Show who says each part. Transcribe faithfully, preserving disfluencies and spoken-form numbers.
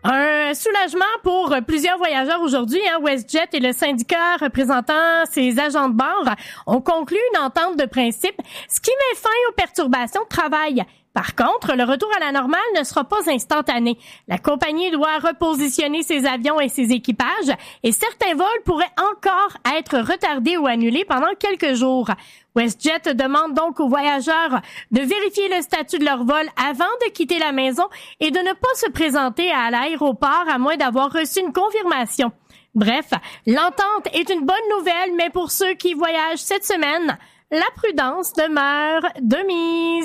Speaker 1: Un soulagement pour plusieurs voyageurs aujourd'hui. Hein. WestJet et le syndicat représentant ses agents de bord ont conclu une entente de principe, ce qui met fin aux perturbations de travail. Par contre, le retour à la normale ne sera pas instantané. La compagnie doit repositionner ses avions et ses équipages et certains vols pourraient encore être retardés ou annulés pendant quelques jours. WestJet demande donc aux voyageurs de vérifier le statut de leur vol avant de quitter la maison et de ne pas se présenter à l'aéroport à moins d'avoir reçu une confirmation. Bref, l'entente est une bonne nouvelle, mais pour ceux qui voyagent cette semaine, la prudence demeure de mise.